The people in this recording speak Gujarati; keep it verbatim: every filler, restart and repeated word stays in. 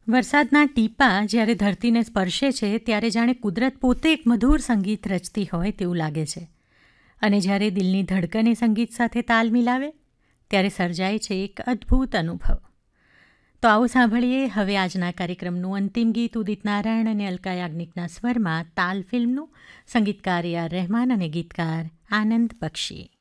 વરસાદના ટીપાં જ્યારે ધરતીને સ્પર્શે છે ત્યારે જાણે કુદરત પોતે એક મધુર સંગીત રચતી હોય તેવું લાગે છે. અને જ્યારે દિલની ધડકને સંગીત સાથે તાલ મિલાવે ત્યારે સર્જાય છે એક અદ્ભુત અનુભવ. તો આવો સાંભળીએ હવે આજના કાર્યક્રમનું અંતિમ ગીત ઉદિત નારાયણ અને અલકા યાજ્ઞિકના સ્વરમાં તાલ ફિલ્મનું, સંગીતકાર એ આર રહેમાન અને ગીતકાર આનંદ બક્ષી.